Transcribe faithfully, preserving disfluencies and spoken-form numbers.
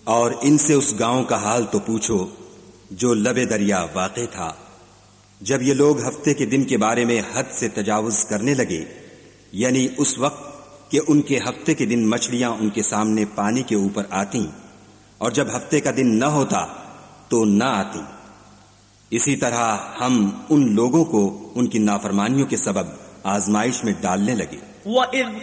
और इनसे उस गांव का हाल तो पूछो जो लबे दरिया वाक़े था। जब ये लोग हफ्ते के दिन के बारे में हद से तजावुज करने लगे, यानी उस वक्त कि उनके हफ्ते के दिन मछलियां उनके सामने पानी के ऊपर आती और जब हफ्ते का दिन न होता तो न आती, इसी तरह हम उन लोगों को उनकी नाफरमानियों के सबब आजमाइश में डालने लगे।